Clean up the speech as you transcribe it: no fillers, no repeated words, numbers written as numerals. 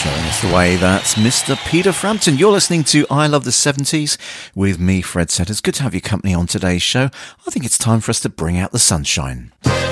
Showing us the way, that's Mr. Peter Frampton. You're listening to I Love the 70s with me, Fred Setters. Good to have your company on today's show. I think it's time for us to bring out the sunshine.